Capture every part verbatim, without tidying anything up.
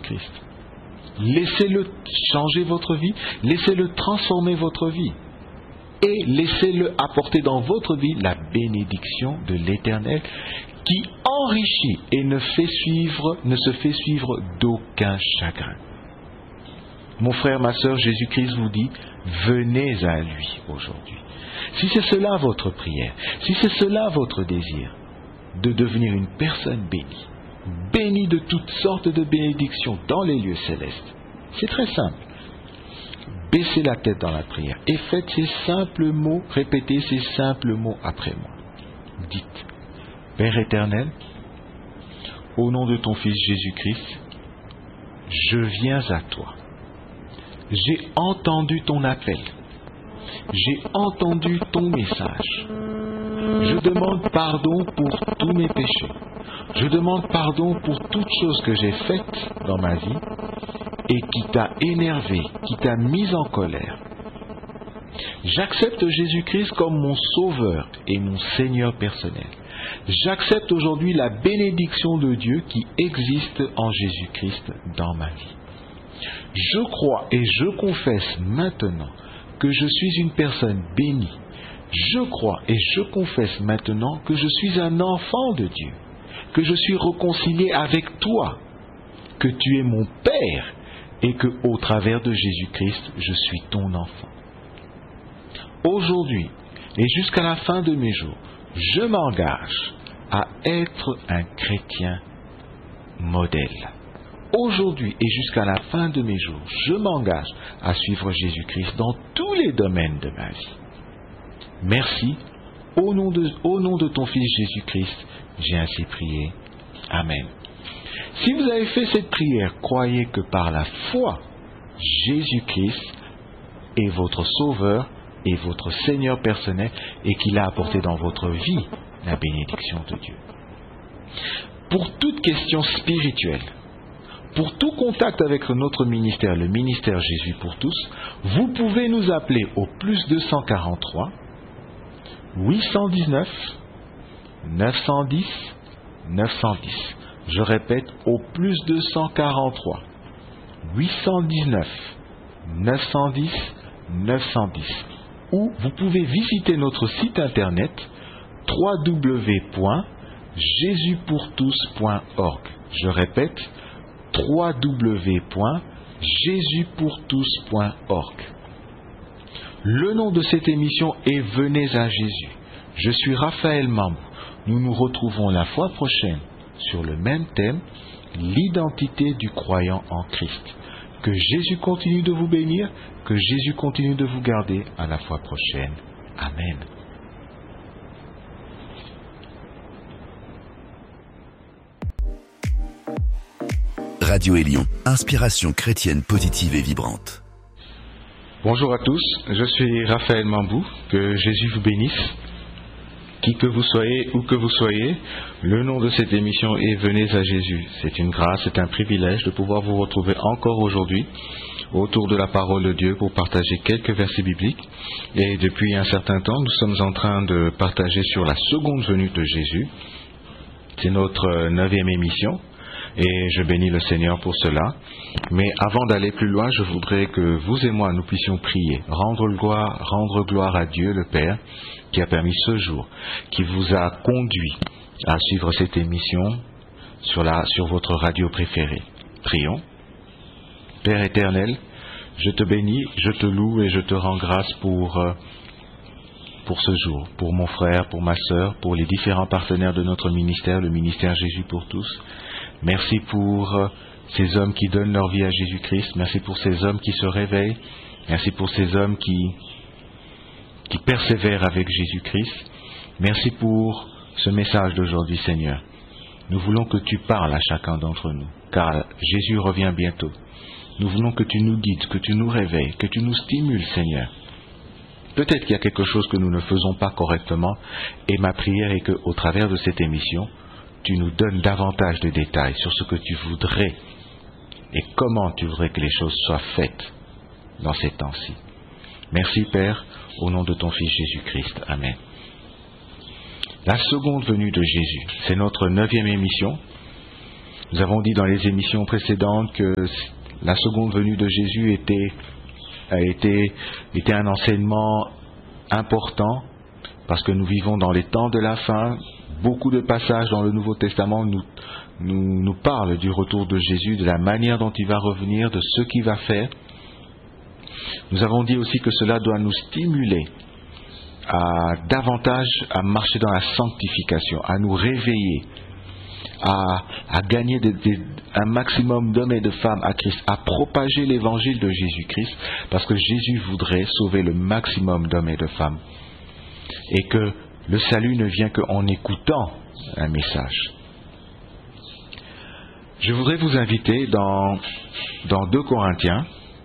Jésus-Christ. Laissez-le changer votre vie, laissez-le transformer votre vie. Et laissez-le apporter dans votre vie la bénédiction de l'Éternel qui enrichit et ne, fait suivre, ne se fait suivre d'aucun chagrin. Mon frère, ma sœur, Jésus-Christ vous dit, venez à lui aujourd'hui. Si c'est cela votre prière, si c'est cela votre désir, de devenir une personne bénie, bénie de toutes sortes de bénédictions dans les lieux célestes, c'est très simple. Baissez la tête dans la prière et faites ces simples mots, répétez ces simples mots après moi. Dites, Père éternel, au nom de ton Fils Jésus-Christ, je viens à toi. J'ai entendu ton appel. J'ai entendu ton message. Je demande pardon pour tous mes péchés. Je demande pardon pour toutes choses que j'ai faites dans ma vie et qui t'a énervé, qui t'a mis en colère. J'accepte Jésus-Christ comme mon sauveur et mon Seigneur personnel. J'accepte aujourd'hui la bénédiction de Dieu qui existe en Jésus-Christ dans ma vie. Je crois et je confesse maintenant que je suis une personne bénie. Je crois et je confesse maintenant que je suis un enfant de Dieu, que je suis réconcilié avec toi, que tu es mon Père et que au travers de Jésus-Christ, je suis ton enfant. Aujourd'hui et jusqu'à la fin de mes jours, je m'engage à être un chrétien modèle. Aujourd'hui et jusqu'à la fin de mes jours, je m'engage à suivre Jésus-Christ dans tous les domaines de ma vie. Merci. Au nom de, au nom de ton Fils Jésus-Christ, j'ai ainsi prié. Amen. Si vous avez fait cette prière, croyez que par la foi, Jésus-Christ est votre Sauveur et votre Seigneur personnel et qu'il a apporté dans votre vie la bénédiction de Dieu. Pour toute question spirituelle, pour tout contact avec notre ministère, le ministère Jésus pour tous, vous pouvez nous appeler au plus deux cent quarante-trois, huit cent dix-neuf, neuf cent dix, neuf cent dix. Je répète, au plus deux cent quarante-trois, huit cent dix-neuf, neuf cent dix, neuf cent dix. Ou vous pouvez visiter notre site internet w w w point jésus pour tous point org. Je répète, w w w point jésus pour tous point org. Le nom de cette émission est Venez à Jésus. Je suis Raphaël Mambou. Nous nous retrouvons la fois prochaine sur le même thème, l'identité du croyant en Christ. Que Jésus continue de vous bénir, que Jésus continue de vous garder. À la fois prochaine. Amen. Radio Élion, inspiration chrétienne positive et vibrante. Bonjour à tous, je suis Raphaël Mambou, que Jésus vous bénisse. Qui que vous soyez, où que vous soyez, le nom de cette émission est Venez à Jésus. C'est une grâce, c'est un privilège de pouvoir vous retrouver encore aujourd'hui autour de la parole de Dieu pour partager quelques versets bibliques. Et depuis un certain temps, nous sommes en train de partager sur la seconde venue de Jésus. C'est notre neuvième émission. Et je bénis le Seigneur pour cela. Mais avant d'aller plus loin, je voudrais que vous et moi, nous puissions prier, rendre gloire, rendre gloire à Dieu le Père, qui a permis ce jour, qui vous a conduit à suivre cette émission sur, la, sur votre radio préférée. Prions. Père éternel, je te bénis, je te loue et je te rends grâce pour, pour ce jour, pour mon frère, pour ma sœur, pour les différents partenaires de notre ministère, le ministère Jésus pour tous. Merci pour ces hommes qui donnent leur vie à Jésus-Christ. Merci pour ces hommes qui se réveillent. Merci pour ces hommes qui, qui persévèrent avec Jésus-Christ. Merci pour ce message d'aujourd'hui, Seigneur. Nous voulons que tu parles à chacun d'entre nous, car Jésus revient bientôt. Nous voulons que tu nous guides, que tu nous réveilles, que tu nous stimules, Seigneur. Peut-être qu'il y a quelque chose que nous ne faisons pas correctement, et ma prière est qu'au travers de cette émission, tu nous donnes davantage de détails sur ce que tu voudrais et comment tu voudrais que les choses soient faites dans ces temps-ci. Merci Père, au nom de ton Fils Jésus-Christ. Amen. La seconde venue de Jésus, c'est notre neuvième émission. Nous avons dit dans les émissions précédentes que la seconde venue de Jésus était, a été, était un enseignement important parce que nous vivons dans les temps de la fin. Beaucoup de passages dans le Nouveau Testament nous, nous, nous parlent du retour de Jésus, de la manière dont il va revenir, de ce qu'il va faire. Nous avons dit aussi que cela doit nous stimuler à davantage à marcher dans la sanctification, à nous réveiller, à, à gagner des, des, un maximum d'hommes et de femmes à Christ, à propager l'évangile de Jésus-Christ, parce que Jésus voudrait sauver le maximum d'hommes et de femmes. Et que le salut ne vient qu'en écoutant un message. Je voudrais vous inviter dans, dans deux Corinthiens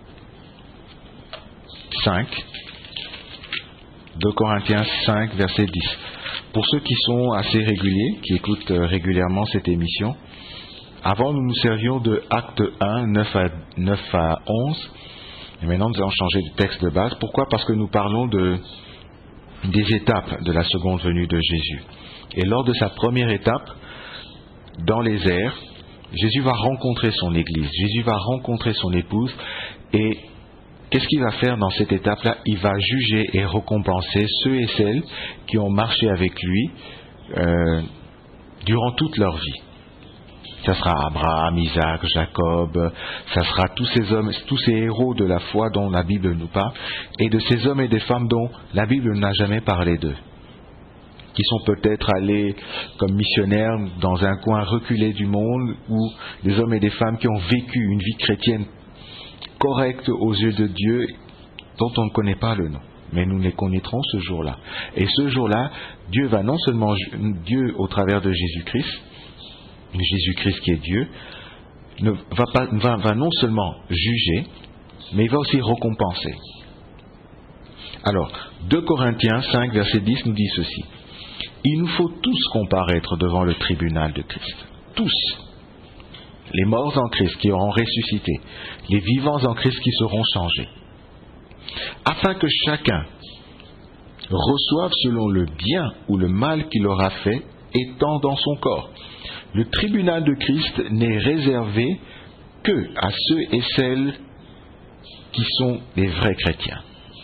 cinq, deux Corinthiens cinq, verset dix. Pour ceux qui sont assez réguliers, qui écoutent régulièrement cette émission, avant nous nous servions de Acte un, neuf à onze, et maintenant nous allons changer de texte de base. Pourquoi ? Parce que nous parlons de, des étapes de la seconde venue de Jésus. Et lors de sa première étape, dans les airs, Jésus va rencontrer son Église, Jésus va rencontrer son épouse, et qu'est-ce qu'il va faire dans cette étape-là ? Il va juger et récompenser ceux et celles qui ont marché avec lui euh, durant toute leur vie. Ça sera Abraham, Isaac, Jacob, ça sera tous ces hommes, tous ces héros de la foi dont la Bible nous parle, et de ces hommes et des femmes dont la Bible n'a jamais parlé d'eux, qui sont peut-être allés comme missionnaires dans un coin reculé du monde, ou des hommes et des femmes qui ont vécu une vie chrétienne correcte aux yeux de Dieu, dont on ne connaît pas le nom. Mais nous les connaîtrons ce jour-là. Et ce jour-là, Dieu va non seulement, Dieu au travers de Jésus-Christ, Jésus-Christ qui est Dieu, ne va, pas, va, va non seulement juger, mais il va aussi récompenser. Alors, deux Corinthiens cinq, verset dix nous dit ceci. Il nous faut tous comparaître devant le tribunal de Christ. Tous. Les morts en Christ qui auront ressuscité, les vivants en Christ qui seront changés, afin que chacun reçoive selon le bien ou le mal qu'il aura fait, étant dans son corps. Le tribunal de Christ n'est réservé que à ceux et celles qui sont des vrais chrétiens.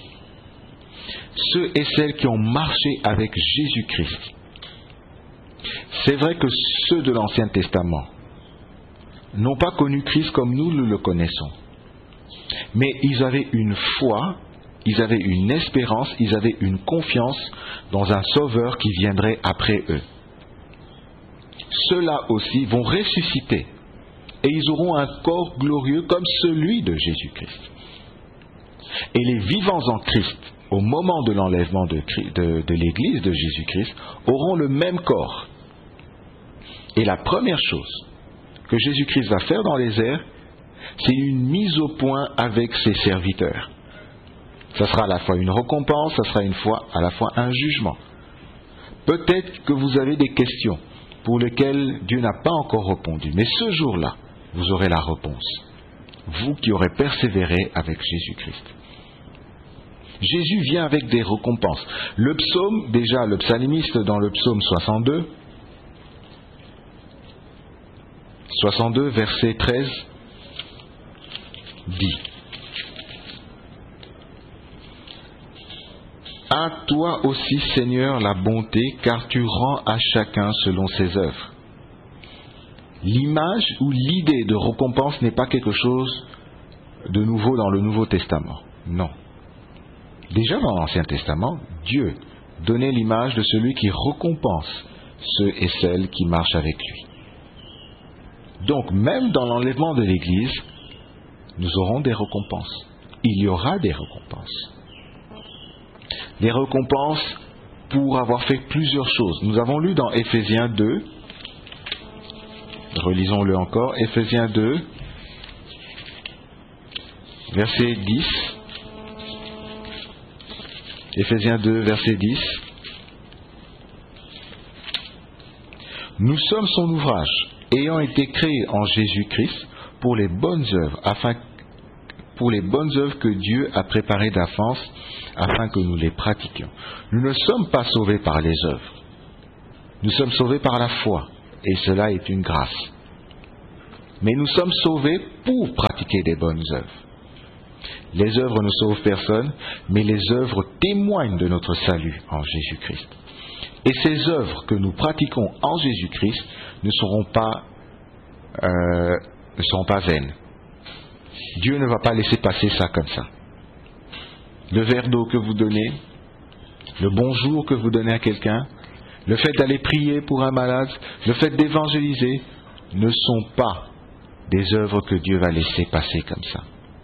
Ceux et celles qui ont marché avec Jésus-Christ. C'est vrai que ceux de l'Ancien Testament n'ont pas connu Christ comme nous le connaissons. Mais ils avaient une foi, ils avaient une espérance, ils avaient une confiance dans un Sauveur qui viendrait après eux. Ceux-là aussi vont ressusciter et ils auront un corps glorieux comme celui de Jésus-Christ. Et les vivants en Christ, au moment de l'enlèvement de, de, de l'Église de Jésus-Christ, auront le même corps. Et la première chose que Jésus-Christ va faire dans les airs, c'est une mise au point avec ses serviteurs. Ça sera à la fois une récompense, ça sera une fois, à la fois un jugement. Peut-être que vous avez des questions pour lesquelles Dieu n'a pas encore répondu, mais ce jour-là, vous aurez la réponse. Vous qui aurez persévéré avec Jésus-Christ. Jésus vient avec des récompenses. Le psaume, déjà le psalmiste dans le psaume soixante-deux, soixante-deux, verset treize, dit: à toi aussi, Seigneur, la bonté, car tu rends à chacun selon ses œuvres. L'image ou l'idée de récompense n'est pas quelque chose de nouveau dans le Nouveau Testament. Non. Déjà dans l'Ancien Testament, Dieu donnait l'image de celui qui récompense ceux et celles qui marchent avec lui. Donc, même dans l'enlèvement de l'Église, nous aurons des récompenses. Il y aura des récompenses. Des récompenses pour avoir fait plusieurs choses. Nous avons lu dans Éphésiens deux, relisons-le encore, Éphésiens deux, verset dix. Éphésiens deux, verset dix. Nous sommes son ouvrage, ayant été créés en Jésus-Christ pour les bonnes œuvres, afin pour les bonnes œuvres que Dieu a préparées d'avance, afin que nous les pratiquions. Nous ne sommes pas sauvés par les œuvres. Nous sommes sauvés par la foi, et cela est une grâce. Mais nous sommes sauvés pour pratiquer des bonnes œuvres. Les œuvres ne sauvent personne, mais les œuvres témoignent de notre salut en Jésus-Christ. Et ces œuvres que nous pratiquons en Jésus-Christ ne seront pas, euh, ne seront pas vaines. Dieu ne va pas laisser passer ça comme ça. Le verre d'eau que vous donnez, le bonjour que vous donnez à quelqu'un, le fait d'aller prier pour un malade, le fait d'évangéliser, ne sont pas des œuvres que Dieu va laisser passer comme ça.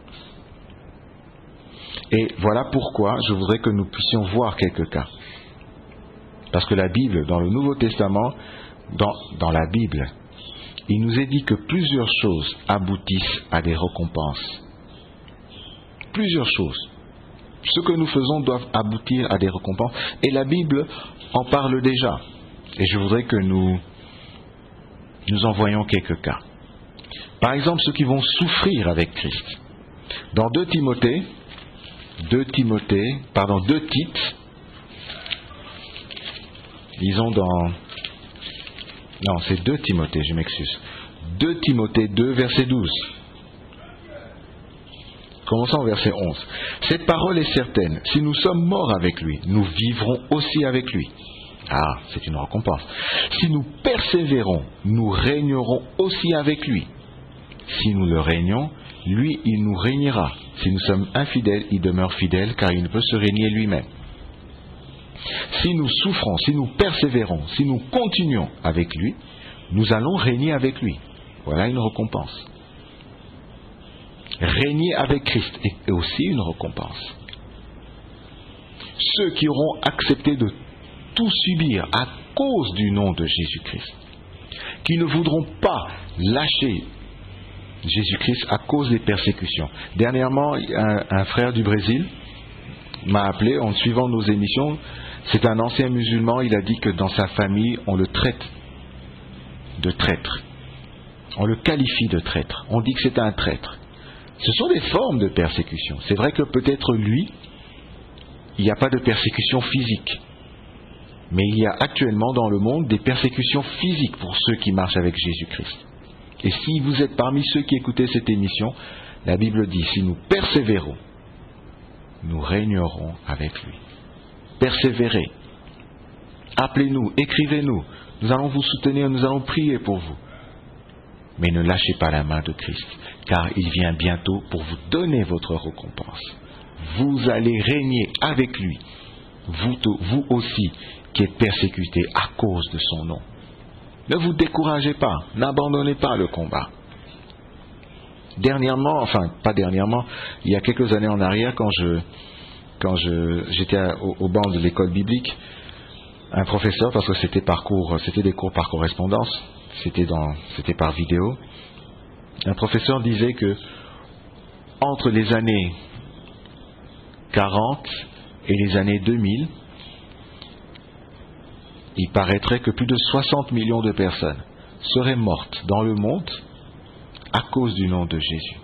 Et voilà pourquoi je voudrais que nous puissions voir quelques cas. Parce que la Bible, dans le Nouveau Testament, dans, dans la Bible, il nous est dit que plusieurs choses aboutissent à des récompenses. Plusieurs choses. Ce que nous faisons doit aboutir à des récompenses. Et la Bible en parle déjà. Et je voudrais que nous, nous en voyions quelques cas. Par exemple, ceux qui vont souffrir avec Christ. Dans deux Timothée, deux Timothée, pardon, deux Tite, disons dans... Non, c'est deux Timothée, je m'excuse. deux Timothée deux, verset douze. Commençons au verset onze. Cette parole est certaine. Si nous sommes morts avec lui, nous vivrons aussi avec lui. Ah, c'est une récompense. Si nous persévérons, nous régnerons aussi avec lui. Si nous le régnons, lui, il nous régnera. Si nous sommes infidèles, il demeure fidèle, car il ne peut se régner lui-même. Si nous souffrons, si nous persévérons, si nous continuons avec lui, nous allons régner avec lui. Voilà une récompense. Régner avec Christ est aussi une récompense. Ceux qui auront accepté de tout subir à cause du nom de Jésus-Christ, qui ne voudront pas lâcher Jésus-Christ à cause des persécutions. Dernièrement, un, un frère du Brésil m'a appelé en suivant nos émissions. C'est un ancien musulman, il a dit que dans sa famille, on le traite de traître. On le qualifie de traître. On dit que c'est un traître. Ce sont des formes de persécution. C'est vrai que peut-être lui, il n'y a pas de persécution physique. Mais il y a actuellement dans le monde des persécutions physiques pour ceux qui marchent avec Jésus-Christ. Et si vous êtes parmi ceux qui écoutez cette émission, la Bible dit, si nous persévérons, nous régnerons avec lui. Persévérez. Appelez-nous, écrivez-nous. Nous allons vous soutenir, nous allons prier pour vous. Mais ne lâchez pas la main de Christ, car il vient bientôt pour vous donner votre récompense. Vous allez régner avec lui, vous, vous aussi qui êtes persécutés à cause de son nom. Ne vous découragez pas, n'abandonnez pas le combat. Dernièrement, enfin pas dernièrement, il y a quelques années en arrière, quand je quand je j'étais au, au banc de l'école biblique, un professeur, parce que c'était parcours, c'était des cours par correspondance, c'était dans c'était par vidéo, un professeur disait que entre les années quarante et les années deux mille, il paraîtrait que plus de soixante millions de personnes seraient mortes dans le monde à cause du nom de Jésus.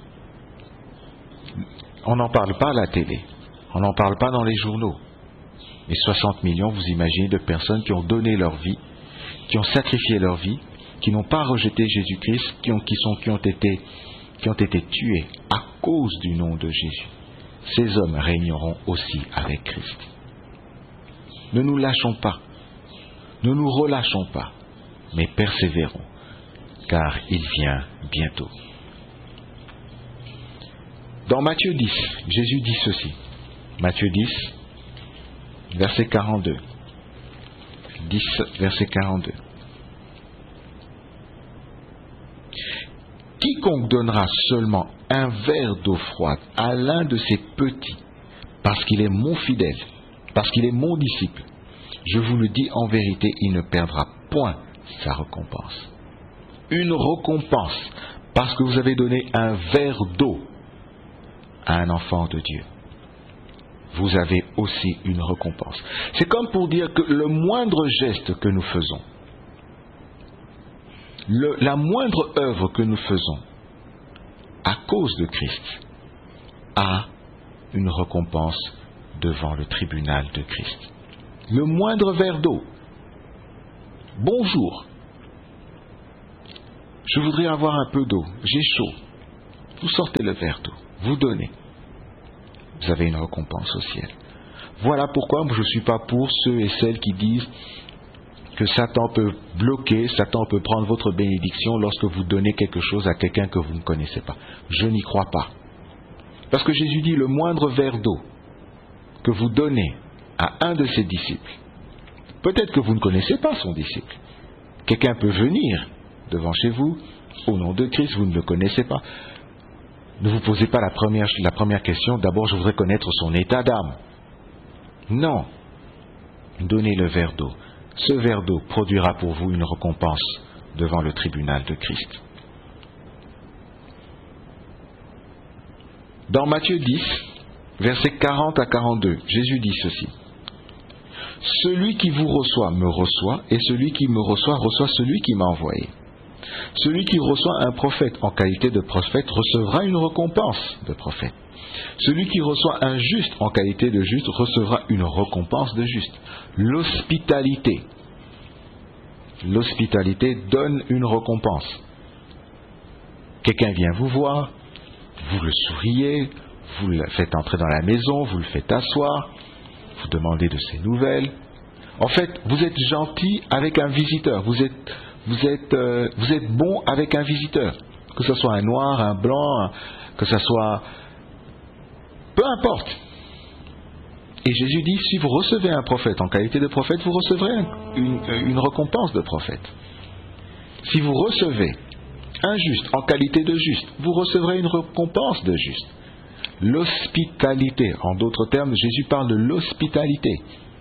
On n'en parle pas à la télé, on n'en parle pas dans les journaux. Mais soixante millions, vous imaginez, de personnes qui ont donné leur vie, qui ont sacrifié leur vie, qui n'ont pas rejeté Jésus-Christ, qui ont, qui sont, qui ont été, qui ont été tués à cause du nom de Jésus. Ces hommes régneront aussi avec Christ. Ne nous lâchons pas. Ne nous relâchons pas, mais persévérons, car il vient bientôt. Dans Matthieu dix, Jésus dit ceci. Matthieu dix, verset quarante-deux. dix, verset quarante-deux. Quiconque donnera seulement un verre d'eau froide à l'un de ses petits, parce qu'il est mon fidèle, parce qu'il est mon disciple, je vous le dis en vérité, il ne perdra point sa récompense. Une récompense, parce que vous avez donné un verre d'eau à un enfant de Dieu. Vous avez aussi une récompense. C'est comme pour dire que le moindre geste que nous faisons, le, la moindre œuvre que nous faisons, à cause de Christ, a une récompense devant le tribunal de Christ. Le moindre verre d'eau. Bonjour. Je voudrais avoir un peu d'eau, j'ai chaud. Vous sortez le verre d'eau, vous donnez. Vous avez une récompense au ciel. Voilà pourquoi je ne suis pas pour ceux et celles qui disent que Satan peut bloquer, Satan peut prendre votre bénédiction lorsque vous donnez quelque chose à quelqu'un que vous ne connaissez pas. Je n'y crois pas. Parce que Jésus dit, le moindre verre d'eau que vous donnez à un de ses disciples, peut-être que vous ne connaissez pas son disciple. Quelqu'un peut venir devant chez vous, au nom de Christ, vous ne le connaissez pas. Ne vous posez pas la première, la première question, d'abord je voudrais connaître son état d'âme. Non. Donnez le verre d'eau. Ce verre d'eau produira pour vous une récompense devant le tribunal de Christ. Dans Matthieu dix, versets quarante à quarante-deux, Jésus dit ceci. Celui qui vous reçoit me reçoit, et celui qui me reçoit reçoit celui qui m'a envoyé. Celui qui reçoit un prophète en qualité de prophète recevra une récompense de prophète. Celui qui reçoit un juste en qualité de juste recevra une récompense de juste. L'hospitalité. L'hospitalité donne une récompense. Quelqu'un vient vous voir, vous le souriez, vous le faites entrer dans la maison, vous le faites asseoir, vous demandez de ses nouvelles. En fait, vous êtes gentil avec un visiteur, vous êtes, vous êtes, euh, vous êtes bon avec un visiteur. Que ce soit un noir, un blanc, un, que ce soit... Peu importe. Et Jésus dit, si vous recevez un prophète en qualité de prophète, vous recevrez une, une récompense de prophète. Si vous recevez un juste en qualité de juste, vous recevrez une récompense de juste. L'hospitalité, en d'autres termes, Jésus parle de l'hospitalité.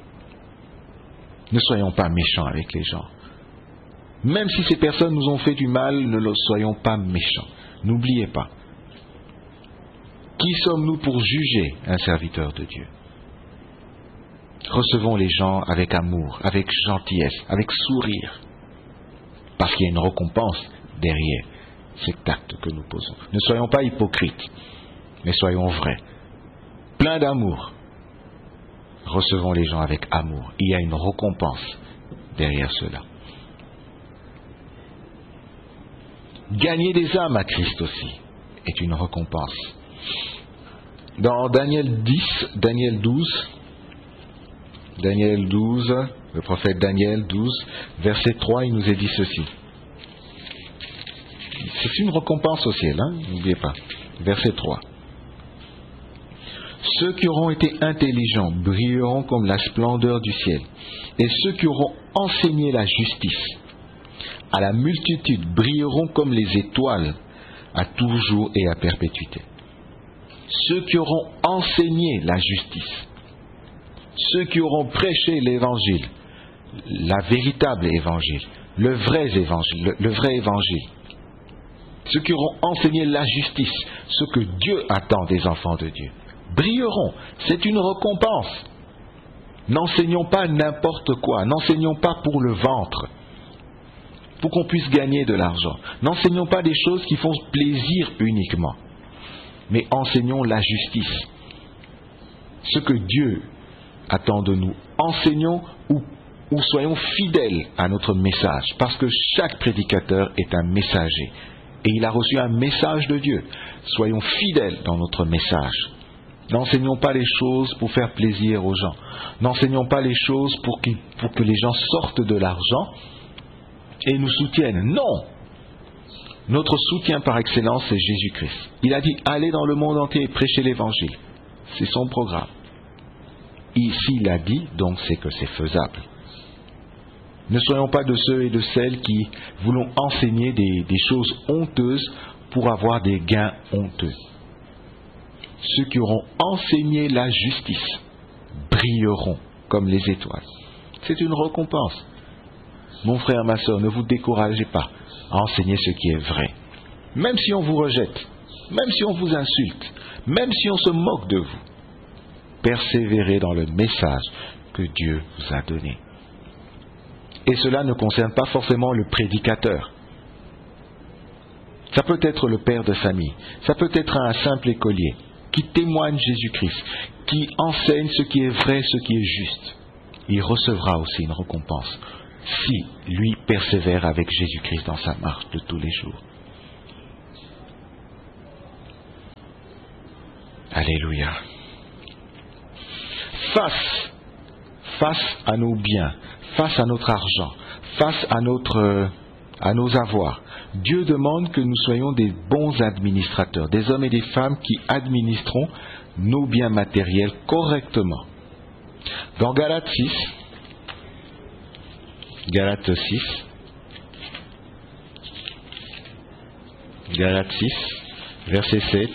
Ne soyons pas méchants avec les gens. Même si ces personnes nous ont fait du mal, ne soyons pas méchants. N'oubliez pas. Qui sommes-nous pour juger un serviteur de Dieu? Recevons les gens avec amour, avec gentillesse, avec sourire. Parce qu'il y a une récompense derrière cet acte que nous posons. Ne soyons pas hypocrites, mais soyons vrais. Plein d'amour. Recevons les gens avec amour. Il y a une récompense derrière cela. Gagner des âmes à Christ aussi est une récompense. Dans Daniel dix, Daniel douze, Daniel douze, le prophète Daniel douze, verset trois, il nous est dit ceci. C'est une récompense au ciel, hein, n'oubliez pas. Verset trois. Ceux qui auront été intelligents brilleront comme la splendeur du ciel, et ceux qui auront enseigné la justice à la multitude brilleront comme les étoiles à toujours et à perpétuité. Ceux qui auront enseigné la justice, ceux qui auront prêché l'évangile, la véritable évangile, le vrai évangile, le, le vrai évangile, ceux qui auront enseigné la justice, ce que Dieu attend des enfants de Dieu, brilleront. C'est une récompense. N'enseignons pas n'importe quoi, n'enseignons pas pour le ventre, pour qu'on puisse gagner de l'argent. N'enseignons pas des choses qui font plaisir uniquement, mais enseignons la justice. Ce que Dieu attend de nous. Enseignons ou, ou soyons fidèles à notre message, parce que chaque prédicateur est un messager, et il a reçu un message de Dieu. Soyons fidèles dans notre message. N'enseignons pas les choses pour faire plaisir aux gens. N'enseignons pas les choses pour, qu', pour que les gens sortent de l'argent et nous soutiennent. Non! Notre soutien par excellence, c'est Jésus-Christ. Il a dit, allez dans le monde entier et prêchez l'évangile. C'est son programme. Ici, il a dit, donc c'est que c'est faisable. Ne soyons pas de ceux et de celles qui voulons enseigner des, des choses honteuses pour avoir des gains honteux. Ceux qui auront enseigné la justice brilleront comme les étoiles. C'est une récompense. Mon frère, ma soeur, ne vous découragez pas à enseigner ce qui est vrai. Même si on vous rejette, même si on vous insulte, même si on se moque de vous, persévérez dans le message que Dieu vous a donné. Et cela ne concerne pas forcément le prédicateur. Ça peut être le père de famille, ça peut être un simple écolier qui témoigne Jésus-Christ, qui enseigne ce qui est vrai, ce qui est juste. Il recevra aussi une récompense. si lui persévère avec Jésus-Christ dans sa marche de tous les jours. Alléluia. Face, face à nos biens, face à notre argent, face à notre, à nos avoirs, Dieu demande que nous soyons des bons administrateurs, des hommes et des femmes qui administreront nos biens matériels correctement. Dans Galates six, Galates six, Galates six, verset sept,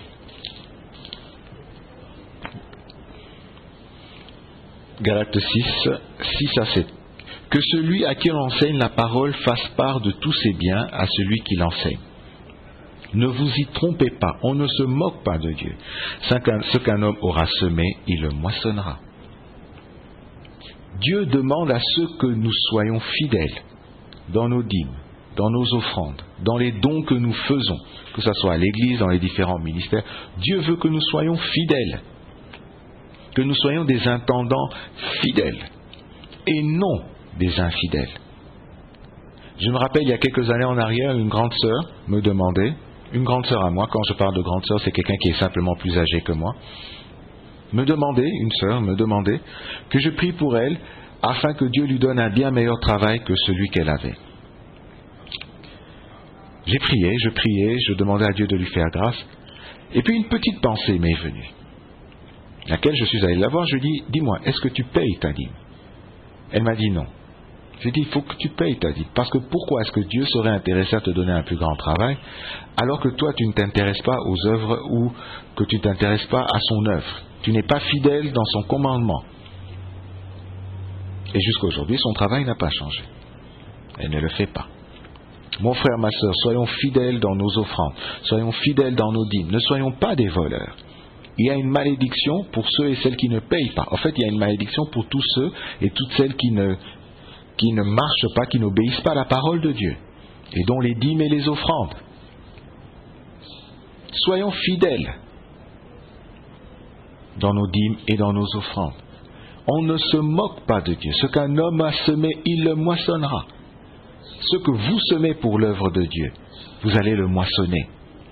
Galates six, six à sept. Que celui à qui on enseigne la parole fasse part de tous ses biens à celui qui l'enseigne. Ne vous y trompez pas, on ne se moque pas de Dieu. Ce qu'un homme aura semé, il le moissonnera. Dieu demande à ce que nous soyons fidèles dans nos dîmes, dans nos offrandes, dans les dons que nous faisons, que ce soit à l'Église, dans les différents ministères. Dieu veut que nous soyons fidèles, que nous soyons des intendants fidèles et non des infidèles. Je me rappelle, il y a quelques années en arrière, une grande sœur me demandait, une grande sœur à moi, quand je parle de grande sœur, c'est quelqu'un qui est simplement plus âgé que moi, me demandait, une sœur me demandait, que je prie pour elle afin que Dieu lui donne un bien meilleur travail que celui qu'elle avait. J'ai prié, je priais, je demandais à Dieu de lui faire grâce, et puis une petite pensée m'est venue, laquelle je suis allé la voir, je lui ai dit, dis-moi, est-ce que tu payes ta dîme? Elle m'a dit non. J'ai dit, il faut que tu payes ta dîme. Parce que pourquoi est-ce que Dieu serait intéressé à te donner un plus grand travail, alors que toi, tu ne t'intéresses pas aux œuvres ou que tu ne t'intéresses pas à son œuvre? Tu n'es pas fidèle dans son commandement. Et jusqu'à aujourd'hui, son travail n'a pas changé. Elle ne le fait pas. Mon frère, ma sœur, soyons fidèles dans nos offrandes. Soyons fidèles dans nos dîmes. Ne soyons pas des voleurs. Il y a une malédiction pour ceux et celles qui ne payent pas. En fait, il y a une malédiction pour tous ceux et toutes celles qui ne, qui ne marchent pas, qui n'obéissent pas à la parole de Dieu, et dont les dîmes et les offrandes. Soyons fidèles dans nos dîmes et dans nos offrandes. On ne se moque pas de Dieu. Ce qu'un homme a semé, il le moissonnera. Ce que vous semez pour l'œuvre de Dieu, vous allez le moissonner.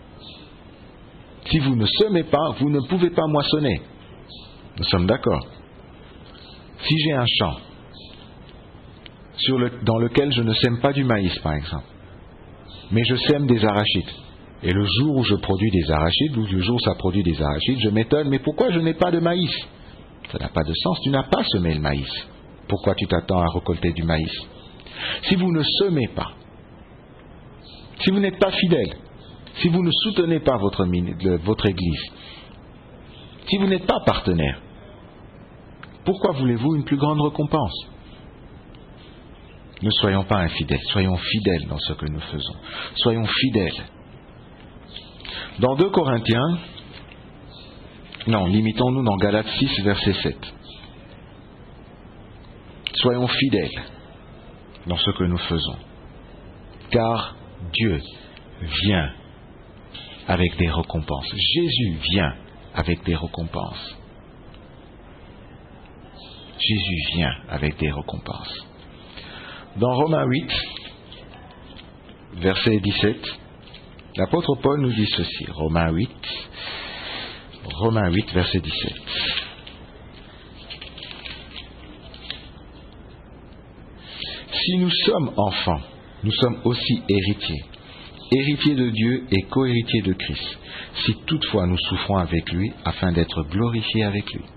Si vous ne semez pas, vous ne pouvez pas moissonner. Nous sommes d'accord. Si j'ai un champ sur le, dans lequel je ne sème pas du maïs, par exemple, mais je sème des arachides, et le jour où je produis des arachides, ou le jour où ça produit des arachides, je m'étonne, mais pourquoi je n'ai pas de maïs? Ça n'a pas de sens, tu n'as pas semé le maïs. Pourquoi tu t'attends à récolter du maïs? Si vous ne semez pas, si vous n'êtes pas fidèle, si vous ne soutenez pas votre, votre Église, si vous n'êtes pas partenaire, pourquoi voulez-vous une plus grande récompense? Ne soyons pas infidèles, soyons fidèles dans ce que nous faisons. Soyons fidèles. Dans deux Corinthiens, non, limitons-nous dans Galates six, verset sept. Soyons fidèles dans ce que nous faisons, car Dieu vient avec des récompenses. Jésus vient avec des récompenses. Jésus vient avec des récompenses. Dans Romains huit, verset dix-sept, l'apôtre Paul nous dit ceci. Romains huit, Romains huit, verset dix-sept. Si nous sommes enfants, nous sommes aussi héritiers. Héritiers de Dieu et co-héritiers de Christ, si toutefois nous souffrons avec lui, afin d'être glorifiés avec lui.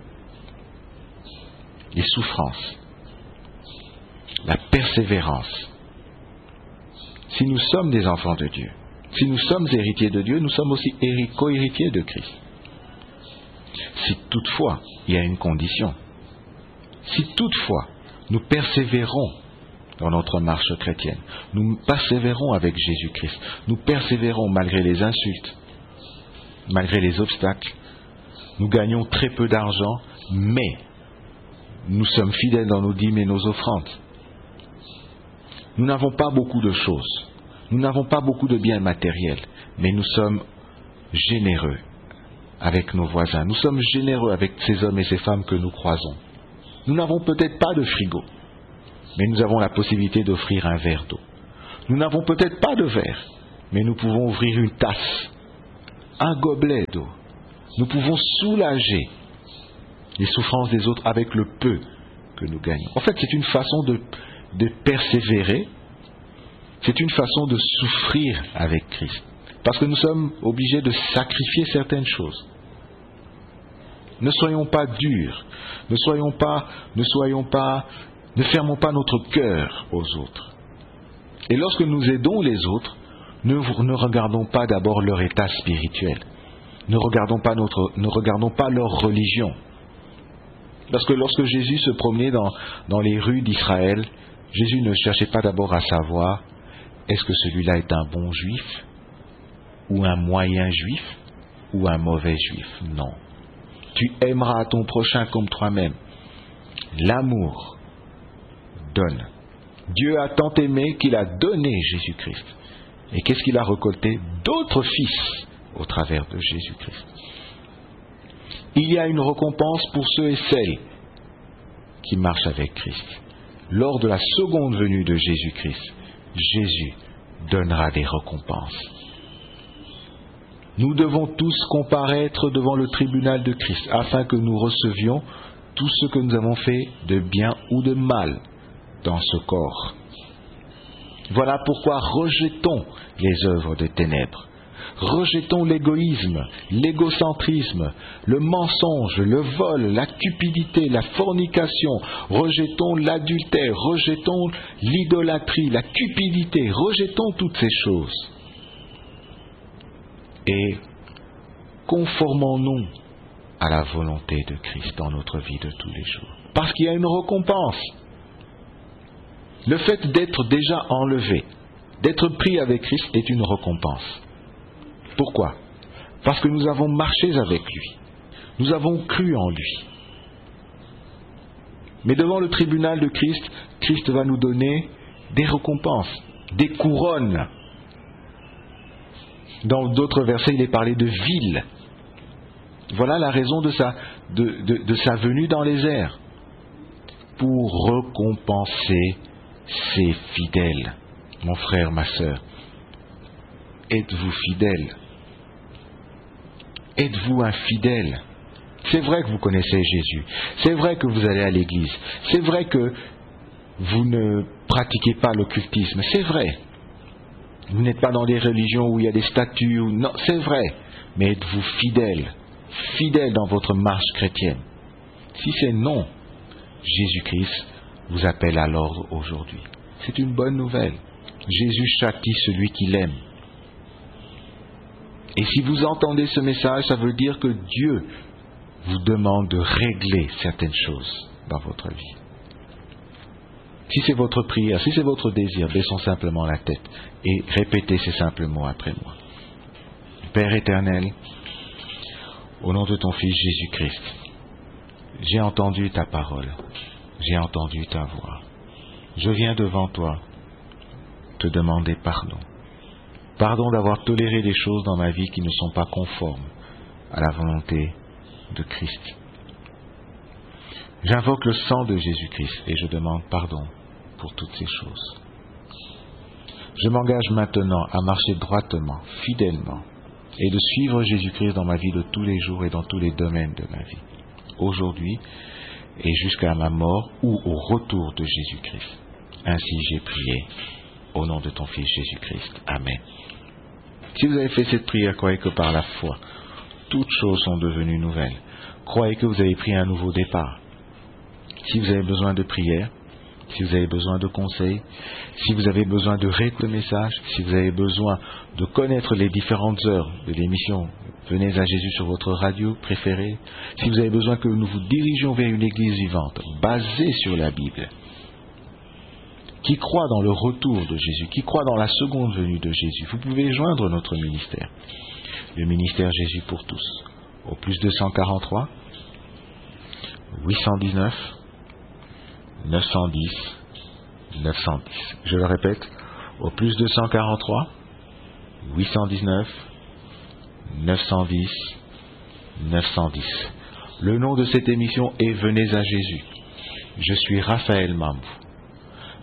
Les souffrances, la persévérance. Si nous sommes des enfants de Dieu, si nous sommes héritiers de Dieu, nous sommes aussi co-héritiers de Christ. Si toutefois, il y a une condition, si toutefois nous persévérons dans notre marche chrétienne, nous persévérons avec Jésus-Christ, nous persévérons malgré les insultes, malgré les obstacles, nous gagnons très peu d'argent, mais nous sommes fidèles dans nos dîmes et nos offrandes. Nous n'avons pas beaucoup de choses, nous n'avons pas beaucoup de biens matériels, mais nous sommes généreux avec nos voisins, nous sommes généreux avec ces hommes et ces femmes que nous croisons. Nous n'avons peut-être pas de frigo, mais nous avons la possibilité d'offrir un verre d'eau. Nous n'avons peut-être pas de verre, mais nous pouvons ouvrir une tasse, un gobelet d'eau. Nous pouvons soulager les souffrances des autres avec le peu que nous gagnons. En fait, c'est une façon de, de persévérer, c'est une façon de souffrir avec Christ. Parce que nous sommes obligés de sacrifier certaines choses. Ne soyons pas durs, ne soyons pas, ne soyons pas, ne fermons pas notre cœur aux autres. Et lorsque nous aidons les autres, ne, ne regardons pas d'abord leur état spirituel. Ne regardons pas notre, ne regardons pas leur religion. Parce que lorsque Jésus se promenait dans, dans les rues d'Israël, Jésus ne cherchait pas d'abord à savoir est-ce que celui-là est un bon juif, ou un moyen juif, ou un mauvais juif. Non. Tu aimeras ton prochain comme toi-même. L'amour donne. Dieu a tant aimé qu'il a donné Jésus-Christ. Et qu'est-ce qu'il a récolté? D'autres fils au travers de Jésus-Christ. Il y a une récompense pour ceux et celles qui marchent avec Christ. Lors de la seconde venue de Jésus-Christ, Jésus donnera des récompenses. Nous devons tous comparaître devant le tribunal de Christ afin que nous recevions tout ce que nous avons fait de bien ou de mal dans ce corps. Voilà pourquoi rejetons les œuvres des ténèbres. Rejetons l'égoïsme, l'égocentrisme, le mensonge, le vol, la cupidité, la fornication. Rejetons l'adultère, rejetons l'idolâtrie, la cupidité. Rejetons toutes ces choses. Et conformons-nous à la volonté de Christ dans notre vie de tous les jours. Parce qu'il y a une récompense. Le fait d'être déjà enlevé, d'être pris avec Christ est une récompense. Pourquoi? Parce que nous avons marché avec lui. Nous avons cru en lui. Mais devant le tribunal de Christ, Christ va nous donner des récompenses, des couronnes. Dans d'autres versets, il est parlé de ville. Voilà la raison de sa, de, de, de sa venue dans les airs. Pour récompenser ses fidèles. Mon frère, ma sœur, êtes-vous fidèle? Êtes-vous un fidèle? C'est vrai que vous connaissez Jésus. C'est vrai que vous allez à l'église. C'est vrai que vous ne pratiquez pas l'occultisme. C'est vrai. Vous n'êtes pas dans des religions où il y a des statues. Ou... Non, c'est vrai. Mais êtes-vous fidèle? Fidèle dans votre marche chrétienne? Si c'est non, Jésus-Christ vous appelle à l'ordre aujourd'hui. C'est une bonne nouvelle. Jésus châtie celui qu'il aime. Et si vous entendez ce message, ça veut dire que Dieu vous demande de régler certaines choses dans votre vie. Si c'est votre prière, si c'est votre désir, baissons simplement la tête et répétez ces simples mots après moi. Père éternel, au nom de ton Fils Jésus-Christ, j'ai entendu ta parole, j'ai entendu ta voix. Je viens devant toi te demander pardon. Pardon d'avoir toléré des choses dans ma vie qui ne sont pas conformes à la volonté de Christ. J'invoque le sang de Jésus-Christ et je demande pardon pour toutes ces choses. Je m'engage maintenant à marcher droitement, fidèlement, et de suivre Jésus-Christ dans ma vie de tous les jours et dans tous les domaines de ma vie, aujourd'hui et jusqu'à ma mort ou au retour de Jésus-Christ. Ainsi j'ai prié, au nom de ton Fils Jésus-Christ. Amen. Si vous avez fait cette prière, croyez que par la foi, toutes choses sont devenues nouvelles. Croyez que vous avez pris un nouveau départ. Si vous avez besoin de prière, si vous avez besoin de conseils, si vous avez besoin de réécouter le message, si vous avez besoin de connaître les différentes heures de l'émission, venez à Jésus sur votre radio préférée. Si vous avez besoin que nous vous dirigions vers une église vivante, basée sur la Bible, qui croit dans le retour de Jésus, qui croit dans la seconde venue de Jésus, vous pouvez joindre notre ministère, le ministère Jésus pour tous, au plus deux cent quarante-trois, huit cent dix-neuf, neuf cent dix, neuf cent dix. Je le répète, au plus deux cent quarante-trois, huit cent dix-neuf, neuf cent dix, neuf cent dix. Le nom de cette émission est Venez à Jésus. Je suis Raphaël Mambou.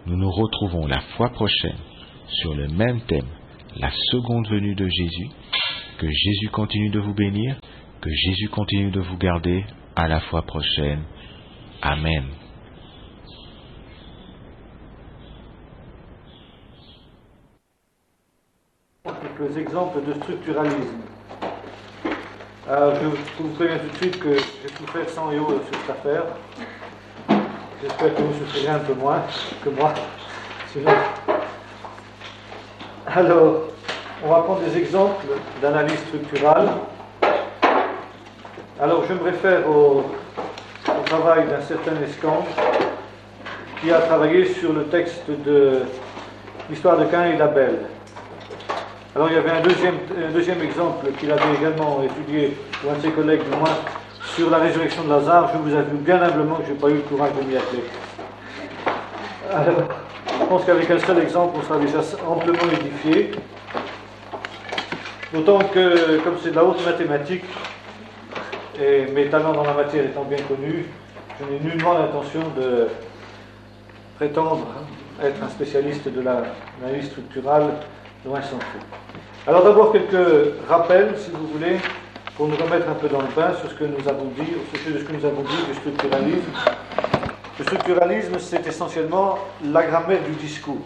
Nous nous retrouvons la fois prochaine sur le même thème, la seconde venue de Jésus. Que Jésus continue de vous bénir, que Jésus continue de vous garder. À la fois prochaine. Amen. Quelques exemples de structuralisme. Alors, je vous préviens tout de suite que j'ai souffert cent euros sur cette affaire. J'espère que vous souffrirez un peu moins que moi. Sinon... Alors, on va prendre des exemples d'analyse structurale. Alors, je me réfère au, au travail d'un certain Escange qui a travaillé sur le texte de l'histoire de Caïn et d'Abel. Alors, il y avait un deuxième, un deuxième exemple qu'il avait également étudié, ou un de ses collègues du moins, sur la résurrection de Lazare. Je vous avoue bien humblement que je n'ai pas eu le courage de m'y atteler. Alors, je pense qu'avec un seul exemple, on sera déjà amplement édifié. D'autant que, comme c'est de la haute mathématique, et mes talents dans la matière étant bien connus, je n'ai nullement l'intention de prétendre être un spécialiste de l'analyse structurale, loin s'en faut. Alors d'abord quelques rappels, si vous voulez, pour nous remettre un peu dans le bain sur ce que nous avons dit, au sujet de ce que nous avons dit du structuralisme. Le structuralisme, c'est essentiellement la grammaire du discours.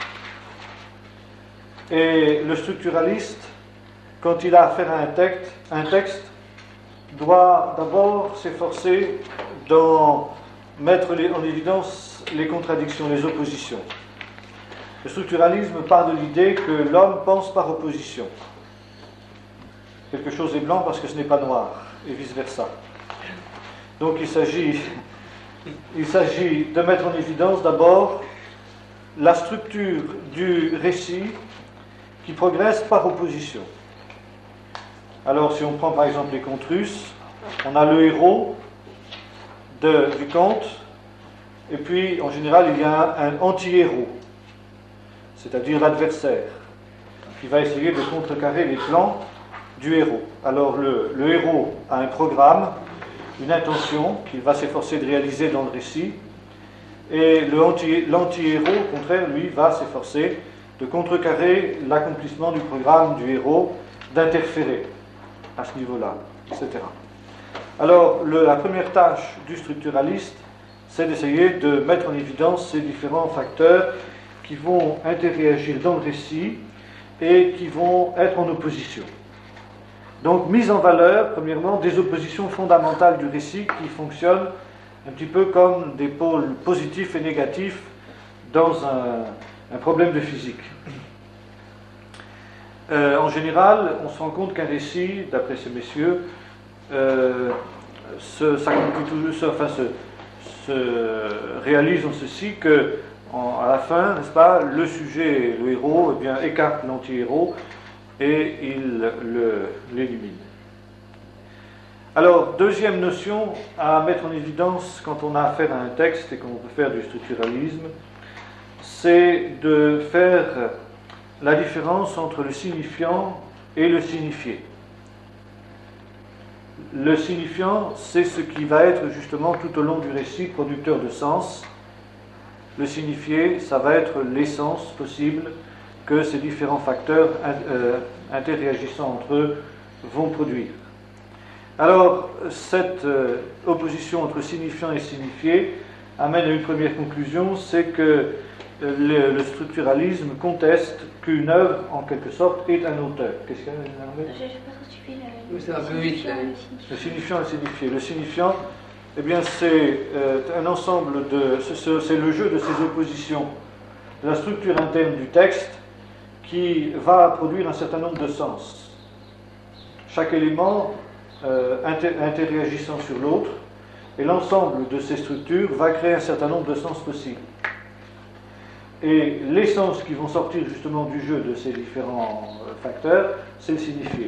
Et le structuraliste, quand il a affaire à un texte, un texte doit d'abord s'efforcer d'en mettre en évidence les contradictions, les oppositions. Le structuralisme part de l'idée que l'homme pense par opposition. Quelque chose est blanc parce que ce n'est pas noir, et vice-versa. Donc il s'agit, il s'agit de mettre en évidence d'abord la structure du récit qui progresse par opposition. Alors, si on prend par exemple les contes russes, on a le héros de, du conte, et puis en général il y a un, un anti-héros, c'est-à-dire l'adversaire, qui va essayer de contrecarrer les plans du héros. Alors le, le héros a un programme, une intention qu'il va s'efforcer de réaliser dans le récit, et le anti, l'anti-héros, au contraire, lui, va s'efforcer de contrecarrer l'accomplissement du programme du héros, d'interférer à ce niveau-là, et cetera. Alors, le, la première tâche du structuraliste, c'est d'essayer de mettre en évidence ces différents facteurs qui vont interréagir dans le récit et qui vont être en opposition. Donc, mise en valeur, premièrement, des oppositions fondamentales du récit qui fonctionnent un petit peu comme des pôles positifs et négatifs dans un, un problème de physique. Euh, en général, on se rend compte qu'un récit, d'après ces messieurs, euh, se, se, enfin, se, se réalise en ceci que, en, à la fin, n'est-ce pas, le sujet, le héros, eh bien, écarte l'anti-héros et il le, l'élimine. Alors, deuxième notion à mettre en évidence quand on a affaire à un texte et qu'on veut faire du structuralisme, c'est de faire la différence entre le signifiant et le signifié. Le signifiant, c'est ce qui va être justement tout au long du récit producteur de sens. Le signifié, ça va être l'essence possible que ces différents facteurs euh, interréagissant entre eux vont produire. Alors, cette euh, opposition entre signifiant et signifié amène à une première conclusion, c'est que Le, le structuralisme conteste qu'une œuvre, en quelque sorte, est un auteur. Qu'est-ce qu'il y a? Je n'ai pas trop suivi la... Oui, c'est un peu vite. Le signifiant et le signifié. Le signifiant, eh bien, c'est euh, un ensemble de... C'est, c'est le jeu de ces oppositions, de la structure interne du texte, qui va produire un certain nombre de sens. Chaque élément euh, inter, interréagissant sur l'autre, et l'ensemble de ces structures va créer un certain nombre de sens possibles. Et les sens qui vont sortir justement du jeu de ces différents facteurs, c'est le signifié.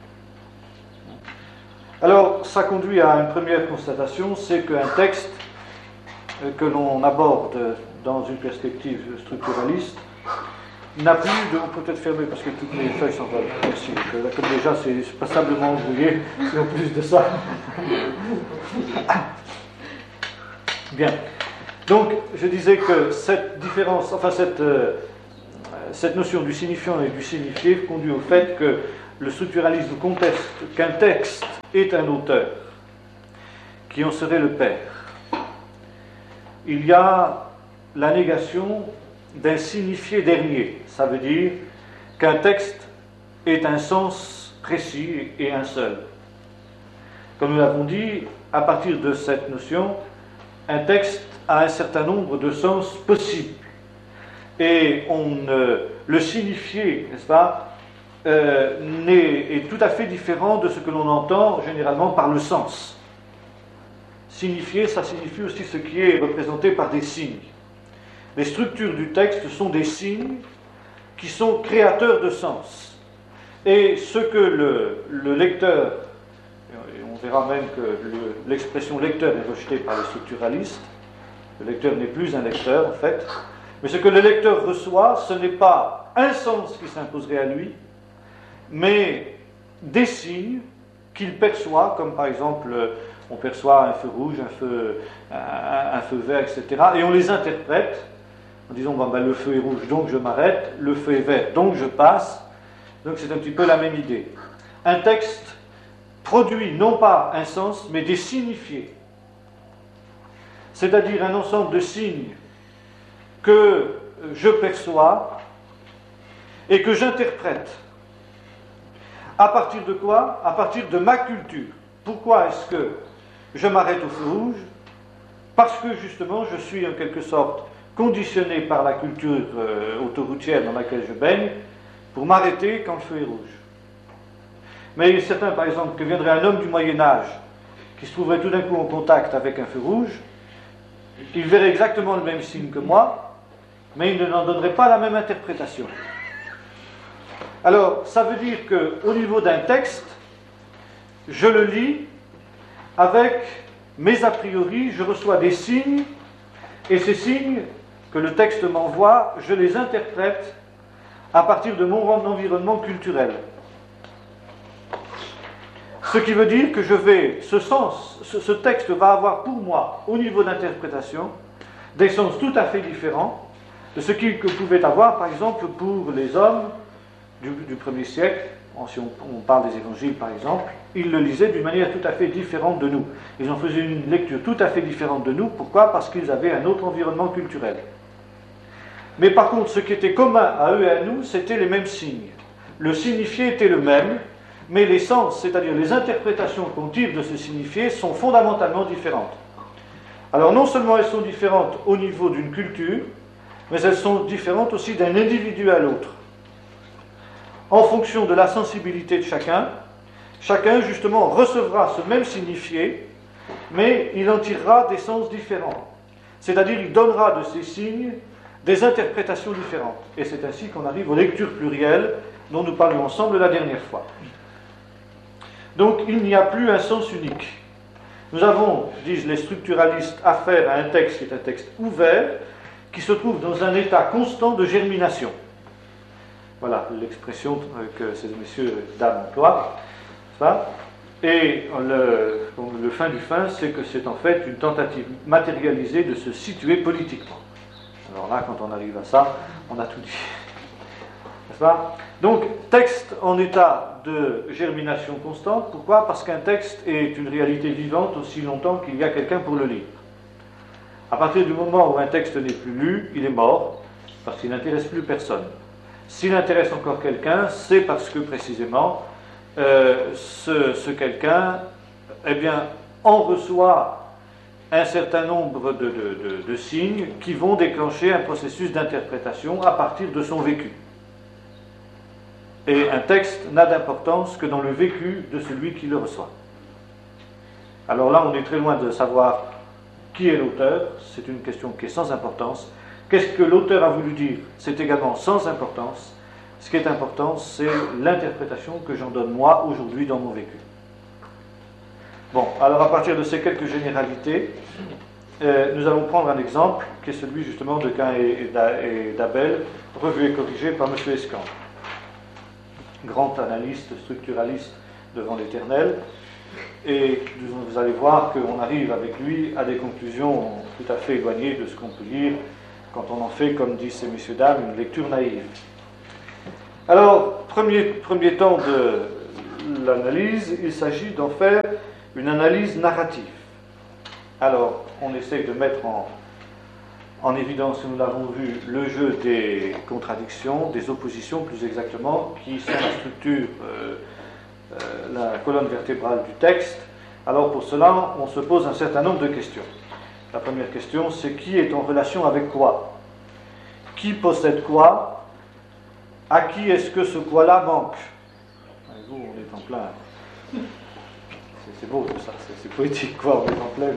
Alors, ça conduit à une première constatation, c'est qu'un texte que l'on aborde dans une perspective structuraliste n'a plus de... On peut peut-être fermer parce que toutes mes feuilles sont... Merci. Comme déjà, c'est passablement embrouillé, et en plus de ça... Bien. Donc, je disais que cette différence, enfin cette, euh, cette notion du signifiant et du signifié conduit au fait que le structuralisme conteste qu'un texte est un auteur, qui en serait le père. Il y a la négation d'un signifié dernier. Ça veut dire qu'un texte est un sens précis et un seul. Comme nous l'avons dit, à partir de cette notion, un texte a un certain nombre de sens possibles. Et on, euh, le signifié, n'est-ce pas, euh, n'est, est tout à fait différent de ce que l'on entend généralement par le sens. Signifier, ça signifie aussi ce qui est représenté par des signes. Les structures du texte sont des signes qui sont créateurs de sens. Et ce que le, le lecteur, et on verra même que le, l'expression lecteur est rejetée par les structuralistes, le lecteur n'est plus un lecteur en fait, mais ce que le lecteur reçoit, ce n'est pas un sens qui s'imposerait à lui, mais des signes qu'il perçoit, comme par exemple on perçoit un feu rouge, un feu, un, un feu vert, et cetera, et on les interprète en disant bon, ben, le feu est rouge, donc je m'arrête, le feu est vert, donc je passe. Donc c'est un petit peu la même idée. Un texte produit non pas un sens, mais des signifiés. C'est-à-dire un ensemble de signes que je perçois et que j'interprète. À partir de quoi? À partir de ma culture. Pourquoi est-ce que je m'arrête au feu rouge? Parce que justement je suis en quelque sorte conditionné par la culture euh, autoroutière dans laquelle je baigne pour m'arrêter quand le feu est rouge. Mais il est certain, par exemple, que viendrait un homme du Moyen-Âge qui se trouverait tout d'un coup en contact avec un feu rouge, il verrait exactement le même signe que moi, mais il ne n'en donnerait pas la même interprétation. Alors, ça veut dire qu'au niveau d'un texte, je le lis avec mes a priori, je reçois des signes, et ces signes que le texte m'envoie, je les interprète à partir de mon environnement culturel. Ce qui veut dire que je vais, ce sens, ce, ce texte va avoir pour moi, au niveau d'interprétation, des sens tout à fait différents de ce qu'il pouvait avoir, par exemple, pour les hommes du, du premier siècle. Si on, on parle des évangiles, par exemple, ils le lisaient d'une manière tout à fait différente de nous. Ils en faisaient une lecture tout à fait différente de nous. Pourquoi? Parce qu'ils avaient un autre environnement culturel. Mais par contre, ce qui était commun à eux et à nous, c'était les mêmes signes. Le signifié était le même, mais les sens, c'est-à-dire les interprétations qu'on tire de ce signifié, sont fondamentalement différentes. Alors non seulement elles sont différentes au niveau d'une culture, mais elles sont différentes aussi d'un individu à l'autre. En fonction de la sensibilité de chacun, chacun justement recevra ce même signifié, mais il en tirera des sens différents. C'est-à-dire il donnera de ces signes des interprétations différentes. Et c'est ainsi qu'on arrive aux lectures plurielles dont nous parlions ensemble la dernière fois. Donc il n'y a plus un sens unique. Nous avons, disent les structuralistes, affaire à un texte qui est un texte ouvert, qui se trouve dans un état constant de germination. Voilà l'expression que ces messieurs dames emploient. Et le, le fin du fin, c'est que c'est en fait une tentative matérialisée de se situer politiquement. Alors là, quand on arrive à ça, on a tout dit. N'est-ce pas? Donc, texte en état de germination constante. Pourquoi? Parce qu'un texte est une réalité vivante aussi longtemps qu'il y a quelqu'un pour le lire. À partir du moment où un texte n'est plus lu, il est mort, parce qu'il n'intéresse plus personne. S'il intéresse encore quelqu'un, c'est parce que précisément, euh, ce, ce quelqu'un, eh bien, en reçoit un certain nombre de, de, de, de signes qui vont déclencher un processus d'interprétation à partir de son vécu. Et un texte n'a d'importance que dans le vécu de celui qui le reçoit. Alors là, on est très loin de savoir qui est l'auteur, c'est une question qui est sans importance. Qu'est-ce que l'auteur a voulu dire? C'est également sans importance. Ce qui est important, c'est l'interprétation que j'en donne moi aujourd'hui dans mon vécu. Bon, alors à partir de ces quelques généralités, euh, nous allons prendre un exemple qui est celui justement de Caïn et d'Abel, revu et corrigé par M. Escambre, grand analyste, structuraliste devant l'Éternel, et vous allez voir qu'on arrive avec lui à des conclusions tout à fait éloignées de ce qu'on peut lire quand on en fait, comme disent ces messieurs dames, une lecture naïve. Alors, premier, premier temps de l'analyse, il s'agit d'en faire une analyse narrative. Alors, on essaie de mettre en, en évidence, nous l'avons vu, le jeu des contradictions, des oppositions plus exactement, qui sont la structure, euh, euh, la colonne vertébrale du texte. Alors pour cela, on se pose un certain nombre de questions. La première question, c'est qui est en relation avec quoi? Qui possède quoi? À qui est-ce que ce quoi-là manque? Et vous, on est en plein. C'est, c'est beau tout ça, c'est, c'est poétique, quoi, on est en plein.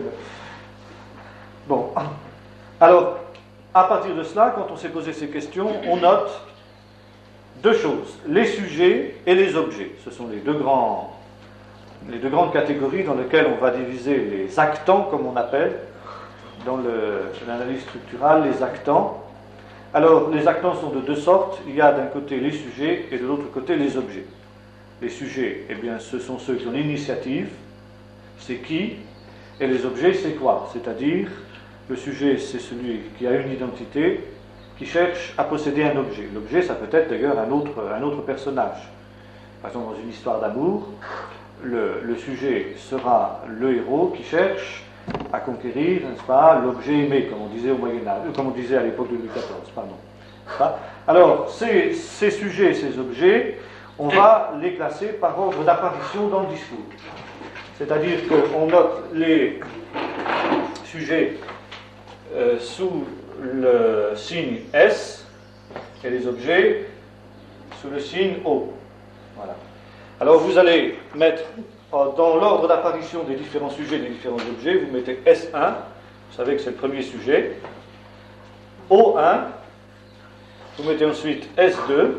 Bon. Alors, à partir de cela, quand on s'est posé ces questions, on note deux choses, les sujets et les objets. Ce sont les deux, grands, les deux grandes catégories dans lesquelles on va diviser les actants, comme on appelle, dans le, l'analyse structurale, les actants. Alors, les actants sont de deux sortes. Il y a d'un côté les sujets et de l'autre côté les objets. Les sujets, eh bien, ce sont ceux qui ont l'initiative. C'est qui? Et les objets, c'est quoi? C'est-à-dire, le sujet, c'est celui qui a une identité, qui cherche à posséder un objet. L'objet, ça peut être d'ailleurs un autre, un autre personnage. Par exemple, dans une histoire d'amour, le, le sujet sera le héros qui cherche à conquérir, n'est-ce pas, l'objet aimé, comme on disait au Moyen-Âge, comme on disait à l'époque de Louis quatorze, pardon. Alors, ces, ces sujets, ces objets, on va les classer par ordre d'apparition dans le discours. C'est-à-dire qu'on note les sujets euh, sous le signe S et les objets sous le signe O. Voilà. Alors vous allez mettre dans l'ordre d'apparition des différents sujets, des différents objets, vous mettez S un, vous savez que c'est le premier sujet, O un, vous mettez ensuite S deux,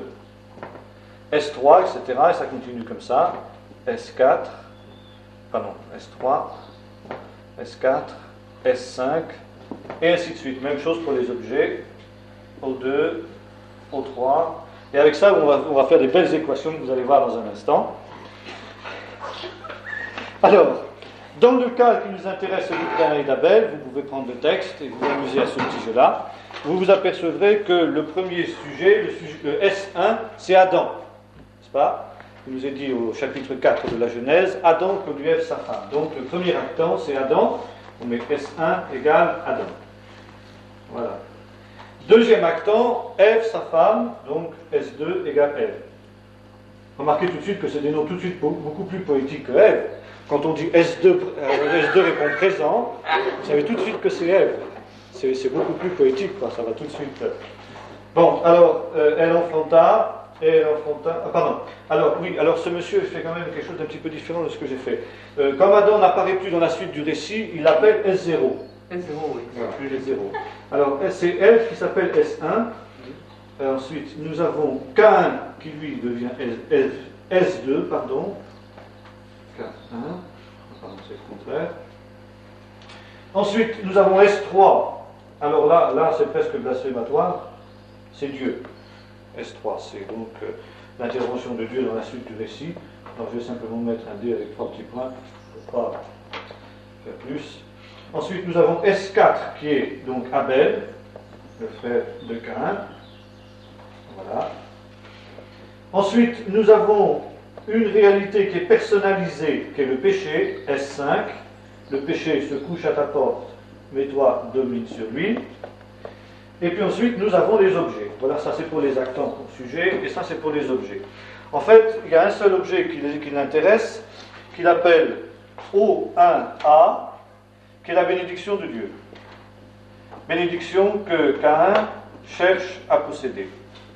S trois, et cetera, et ça continue comme ça, S quatre, pardon, S trois, S quatre, S cinq, et ainsi de suite. Même chose pour les objets, O deux, O trois, et avec ça, on va, on va faire des belles équations que vous allez voir dans un instant. Alors, dans le cas qui nous intéresse de Caïn et d'Abel, vous pouvez prendre le texte et vous amuser à ce petit jeu-là. Vous vous apercevrez que le premier sujet, le, sujet, le S un, c'est Adam. N'est-ce pas? Il nous est dit au chapitre quatre de la Genèse, Adam conduit Ève sa femme. Donc le premier actant, c'est Adam. On met S un égale Adam. Voilà. Deuxième actant, Ève sa femme, donc S deux égale Ève. Remarquez tout de suite que c'est des noms tout de suite beaucoup plus poétiques que Ève. Quand on dit S deux, euh, S deux répond présent, vous savez tout de suite que c'est Ève. C'est, c'est beaucoup plus poétique, quoi, ça va tout de suite. Bon, alors, euh, elle enfanta, et elle enfanta... Ah, pardon. Alors, oui, alors ce monsieur fait quand même quelque chose d'un petit peu différent de ce que j'ai fait. Euh, comme Adam n'apparaît plus dans la suite du récit, il l'appelle S zéro. S zéro, oui. Voilà, plus S zéro. Alors, c'est Ève qui s'appelle S un. Et ensuite, nous avons Caïn qui, lui, devient S, S deux, pardon. K un, pardon, c'est le contraire. Ensuite, nous avons S trois. Alors là, là c'est presque blasphématoire. C'est Dieu. S trois, c'est donc euh, l'intervention de Dieu dans la suite du récit. Alors je vais simplement mettre un dé avec trois petits points. Je ne peux pas faire plus. Ensuite, nous avons S quatre qui est donc Abel, le frère de Caïn. Voilà. Ensuite, nous avons une réalité qui est personnalisée, qui est le péché, S cinq. Le péché se couche à ta porte, mais toi domine sur lui. Et puis ensuite, nous avons les objets. Voilà, ça c'est pour les actants, pour le sujet, et ça c'est pour les objets. En fait, il y a un seul objet qui, qui l'intéresse, qu'il appelle O un A, qui est la bénédiction de Dieu. Bénédiction que Caïn cherche à posséder.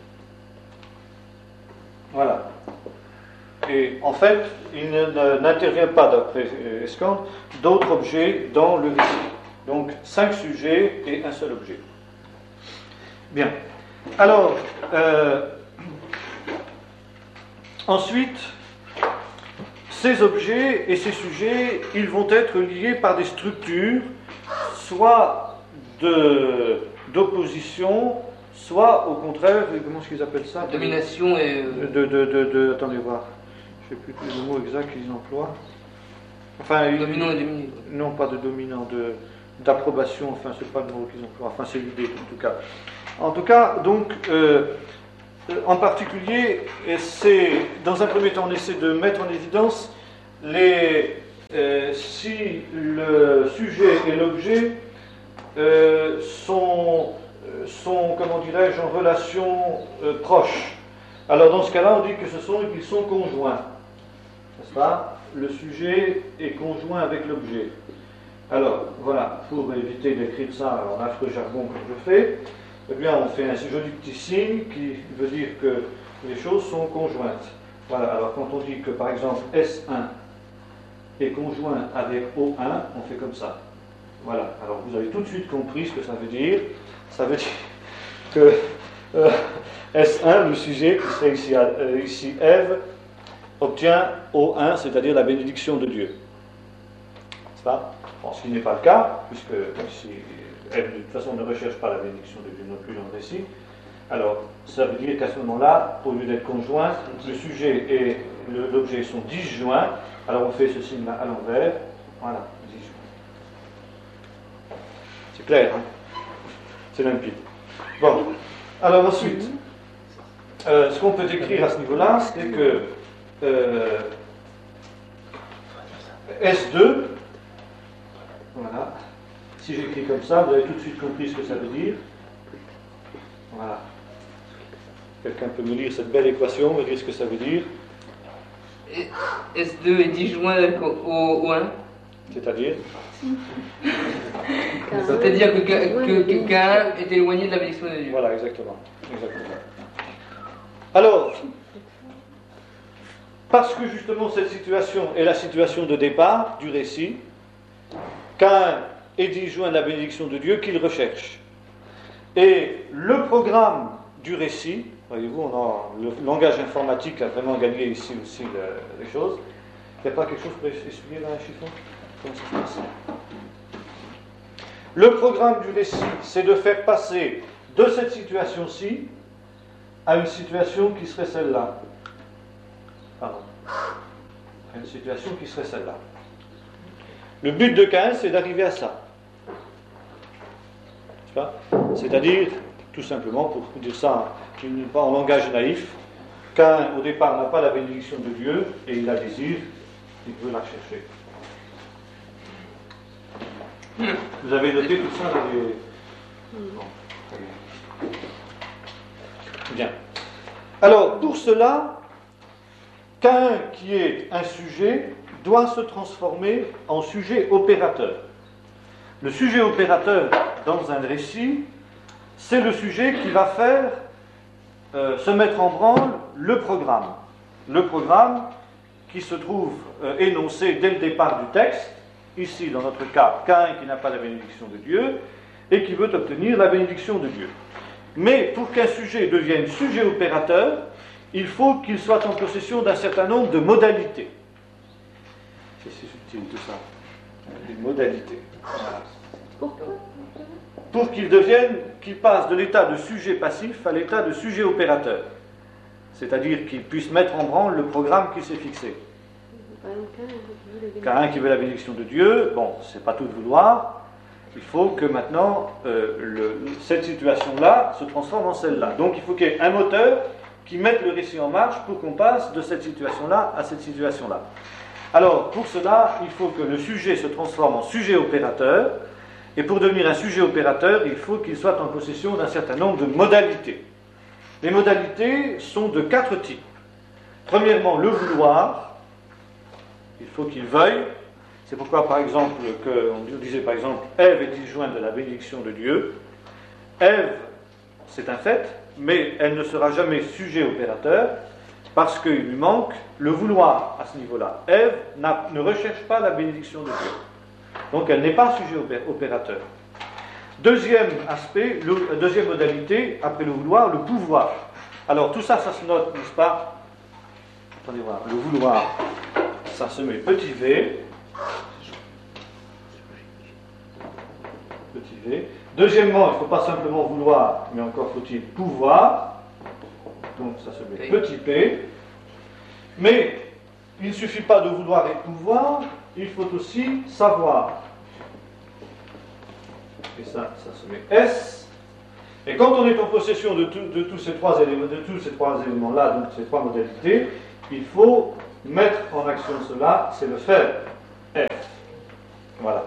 Voilà. Et en fait, il ne, n'intervient pas, d'après Escande, d'autres objets dans le récit. Donc, cinq sujets et un seul objet. Bien. Alors, euh, ensuite, ces objets et ces sujets, ils vont être liés par des structures, soit de, d'opposition, soit au contraire, comment est-ce qu'ils appellent ça? Domination et... De, de, de, de, de attendez voir. Je ne sais plus le mot exact qu'ils emploient. Enfin, Dominant et dominé. non, pas de dominant, de, d'approbation, enfin, c'est pas le mot qu'ils emploient, enfin, c'est l'idée, en tout cas. En tout cas, donc, euh, en particulier, c'est, dans un premier temps, on essaie de mettre en évidence les, euh, si le sujet et l'objet euh, sont, sont, comment dirais-je, en relation euh, proche. Alors, dans ce cas-là, on dit que ce sont, qu'ils sont conjoints, n'est-ce pas? Le sujet est conjoint avec l'objet. Alors, voilà, pour éviter d'écrire ça en affreux jargon comme je fais, eh bien, on fait un joli petit signe qui veut dire que les choses sont conjointes. Voilà, alors quand on dit que, par exemple, S un est conjoint avec O un, on fait comme ça. Voilà, alors vous avez tout de suite compris ce que ça veut dire. Ça veut dire que euh, S un, le sujet, qui serait ici, euh, ici Ève, obtient O un, c'est-à-dire la bénédiction de Dieu. N'est-ce pas? Bon, ce qui n'est pas le cas, puisque ici, Ève de toute façon ne recherche pas la bénédiction de Dieu non plus dans le récit. Alors, ça veut dire qu'à ce moment-là, au lieu d'être conjoint, le sujet et le, l'objet sont disjoints. Alors on fait ce signe-là à l'envers. Voilà, disjoints. C'est clair, hein? C'est limpide. Bon, alors ensuite, euh, ce qu'on peut écrire à ce niveau-là, c'est que euh, S deux, voilà, si j'écris comme ça, vous avez tout de suite compris ce que ça veut dire. Voilà. Quelqu'un peut me lire cette belle équation, me dire ce que ça veut dire? S deux est disjoint avec O un. C'est-à-dire? C'est-à-dire que, que, que K un est éloigné de la bénédiction de Dieu. Voilà, exactement. exactement. Alors, parce que justement cette situation est la situation de départ du récit, K un est disjoint de la bénédiction de Dieu qu'il recherche. Et le programme du récit, voyez-vous, on a, le langage informatique a vraiment gagné ici aussi le, les choses. Il n'y a pas quelque chose pour essuyer là, un chiffon? Comment ça se passe? Le programme du récit, c'est de faire passer de cette situation-ci à une situation qui serait celle-là. Pardon. À une situation qui serait celle-là. Le but de K un, c'est d'arriver à ça. C'est-à-dire, tout simplement, pour dire ça pas en langage naïf, K un, au départ, n'a pas la bénédiction de Dieu, et il la désire, il veut la chercher. Vous avez noté tout ça dans les... Bon, très bien. Bien. Alors, pour cela, K un, qui est un sujet, doit se transformer en sujet opérateur. Le sujet opérateur dans un récit, c'est le sujet qui va faire euh, se mettre en branle le programme. Le programme qui se trouve euh, énoncé dès le départ du texte, ici dans notre cas, K un qui n'a pas la bénédiction de Dieu et qui veut obtenir la bénédiction de Dieu. Mais pour qu'un sujet devienne sujet opérateur, il faut qu'il soit en possession d'un certain nombre de modalités. C'est si subtil tout ça. Des modalités. Voilà. Pourquoi? Pour qu'il devienne, qu'il passe de l'état de sujet passif à l'état de sujet opérateur. C'est-à-dire qu'il puisse mettre en branle le programme qu'il s'est fixé. K un qui veut la bénédiction de Dieu, bon, c'est pas tout de vouloir. Il faut que maintenant, euh, le, cette situation-là se transforme en celle-là. Donc il faut qu'il y ait un moteur qui mette le récit en marche pour qu'on passe de cette situation-là à cette situation-là. Alors, pour cela, il faut que le sujet se transforme en sujet opérateur. Et pour devenir un sujet opérateur, il faut qu'il soit en possession d'un certain nombre de modalités. Les modalités sont de quatre types. Premièrement, le vouloir. Il faut qu'il veuille. C'est pourquoi, par exemple, que, on disait par exemple, Ève est disjointe de la bénédiction de Dieu. Ève, c'est un fait, mais elle ne sera jamais sujet opérateur parce qu'il lui manque le vouloir à ce niveau-là. Ève ne recherche pas la bénédiction de Dieu. Donc elle n'est pas sujet opérateur. Deuxième aspect, le, deuxième modalité, après le vouloir, le pouvoir. Alors tout ça, ça se note, n'est-ce pas? Attendez voir, le vouloir, ça se met petit v. Petit v. Deuxièmement, il ne faut pas simplement vouloir, mais encore faut-il pouvoir. Donc ça se met petit p. Mais il ne suffit pas de vouloir et de pouvoir, il faut aussi savoir. Et ça, ça se met S. Et quand on est en possession de, tout, de tous ces trois éléments, de tous ces trois éléments-là, donc ces trois modalités, il faut mettre en action cela, c'est le faire. F. Voilà.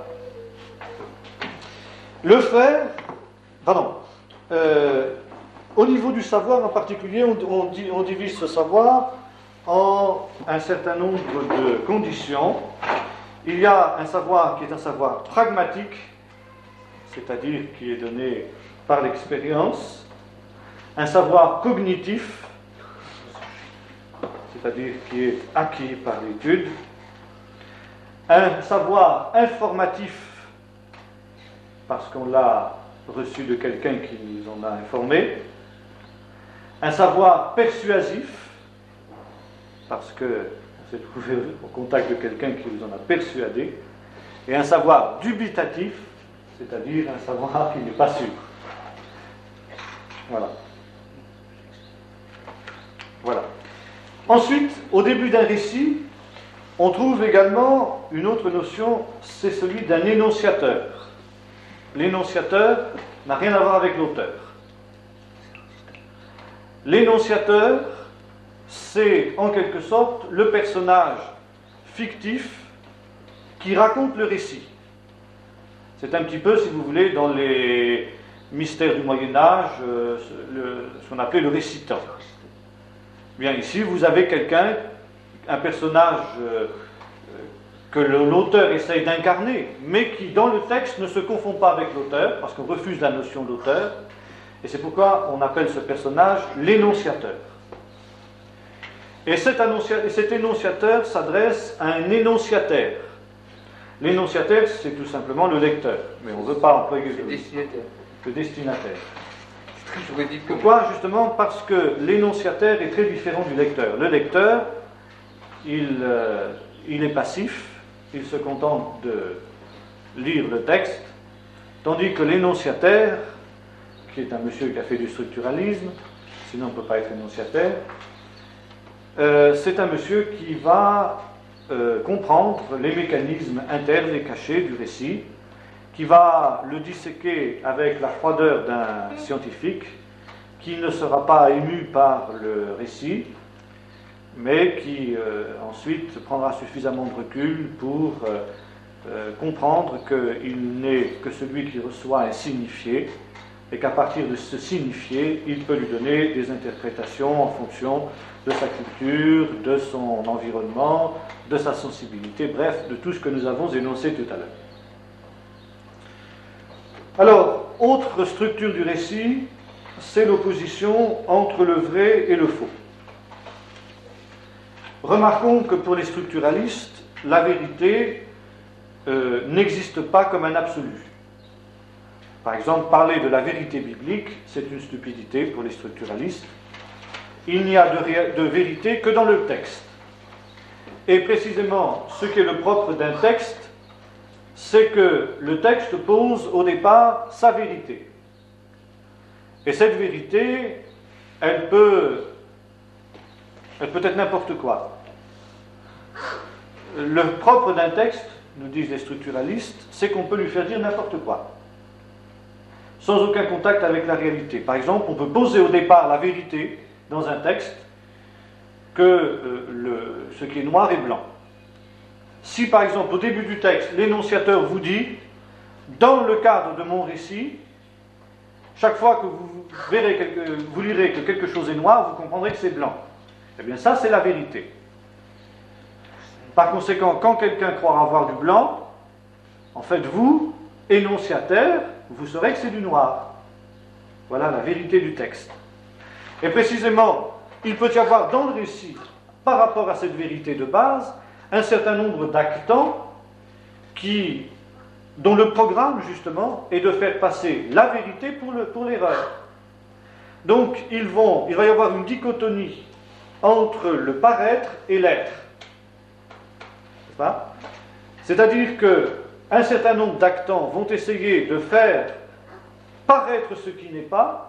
Le faire, pardon, euh, au niveau du savoir en particulier, on, on, on divise ce savoir en un certain nombre de conditions. Il y a un savoir qui est un savoir pragmatique, c'est-à-dire qui est donné par l'expérience, un savoir cognitif, c'est-à-dire qui est acquis par l'étude, un savoir informatif, parce qu'on l'a reçu de quelqu'un qui nous en a informé, un savoir persuasif, parce qu'on s'est trouvé au contact de quelqu'un qui nous en a persuadé, et un savoir dubitatif, c'est-à-dire un savoir qui n'est pas sûr. Voilà. Voilà. Ensuite, au début d'un récit, on trouve également une autre notion, c'est celui d'un énonciateur. L'énonciateur n'a rien à voir avec l'auteur. L'énonciateur, c'est en quelque sorte le personnage fictif qui raconte le récit. C'est un petit peu, si vous voulez, dans les mystères du Moyen-Âge, euh, le, ce qu'on appelait le récitant. Bien, ici, vous avez quelqu'un, un personnage euh, que l'auteur essaye d'incarner, mais qui, dans le texte, ne se confond pas avec l'auteur, parce qu'on refuse la notion d'auteur, et c'est pourquoi on appelle ce personnage l'énonciateur. Et cet, annoncia- et cet énonciateur s'adresse à un énonciataire. L'énonciataire, c'est tout simplement le lecteur, mais on ne veut pas employer le destinataire. Le destinataire. J'aurais dit que Pourquoi? Justement parce que l'énonciataire est très différent du lecteur. Le lecteur, il, euh, il est passif, il se contente de lire le texte, tandis que l'énonciataire, qui est un monsieur qui a fait du structuralisme, sinon on ne peut pas être énonciataire, euh, c'est un monsieur qui va euh, comprendre les mécanismes internes et cachés du récit, qui va le disséquer avec la froideur d'un scientifique, qui ne sera pas ému par le récit, mais qui euh, ensuite prendra suffisamment de recul pour euh, euh, comprendre qu'il n'est que celui qui reçoit un signifié, et qu'à partir de ce signifié, il peut lui donner des interprétations en fonction de sa culture, de son environnement, de sa sensibilité, bref, de tout ce que nous avons énoncé tout à l'heure. Alors, autre structure du récit, c'est l'opposition entre le vrai et le faux. Remarquons que pour les structuralistes, la vérité euh, n'existe pas comme un absolu. Par exemple, parler de la vérité biblique, c'est une stupidité pour les structuralistes. Il n'y a de, ré- de vérité que dans le texte. Et précisément, ce qui est le propre d'un texte, c'est que le texte pose au départ sa vérité. Et cette vérité, elle peut, elle peut être n'importe quoi. Le propre d'un texte, nous disent les structuralistes, c'est qu'on peut lui faire dire n'importe quoi, sans aucun contact avec la réalité. Par exemple, on peut poser au départ la vérité dans un texte que euh, le, ce qui est noir est blanc. Si par exemple au début du texte, l'énonciateur vous dit, dans le cadre de mon récit, chaque fois que vous verrez, quelque, vous lirez que quelque chose est noir, vous comprendrez que c'est blanc. Eh bien ça, c'est la vérité. Par conséquent, quand quelqu'un croira voir du blanc, en fait vous, énonciataire, vous saurez que c'est du noir. Voilà la vérité du texte. Et précisément, il peut y avoir dans le récit, par rapport à cette vérité de base, un certain nombre d'actants qui, dont le programme, justement, est de faire passer la vérité pour, le, pour l'erreur. Donc, ils vont, il va y avoir une dichotomie entre le paraître et l'être. C'est pas ? C'est-à-dire qu'un certain nombre d'actants vont essayer de faire paraître ce qui n'est pas,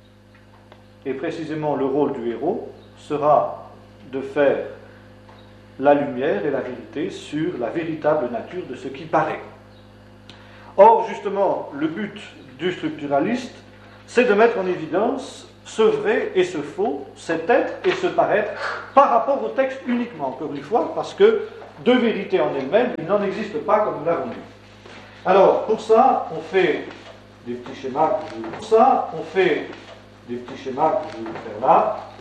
et précisément le rôle du héros sera de faire la lumière et la vérité sur la véritable nature de ce qui paraît. Or, justement, le but du structuraliste, c'est de mettre en évidence ce vrai et ce faux, cet être et ce paraître, par rapport au texte uniquement, encore une fois, parce que de vérité en elle-même, il n'en existe pas comme nous l'avons dit. Alors, pour ça, on fait des petits schémas que je vais vous... Pour ça, on fait des petits schémas que je vais vous faire là.